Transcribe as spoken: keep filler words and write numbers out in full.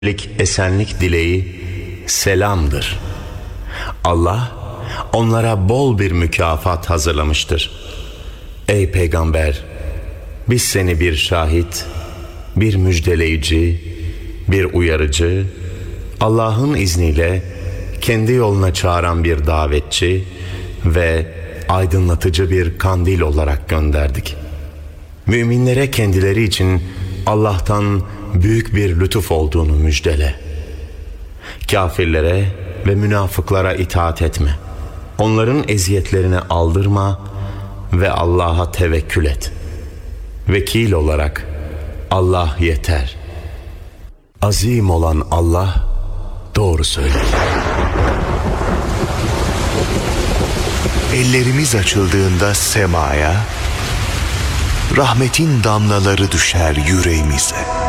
esenlik dileği selamdır. Allah onlara bol bir mükafat hazırlamıştır. Ey peygamber, biz seni bir şahit, bir müjdeleyici, bir uyarıcı, Allah'ın izniyle kendi yoluna çağıran bir davetçi ve aydınlatıcı bir kandil olarak gönderdik. Müminlere kendileri için Allah'tan büyük bir lütuf olduğunu müjdele. Kafirlere ve münafıklara itaat etme. Onların eziyetlerine aldırma ve Allah'a tevekkül et. Vekil olarak Allah yeter. Azim olan Allah doğru söyler. Ellerimiz açıldığında semaya, rahmetin damlaları düşer yüreğimize.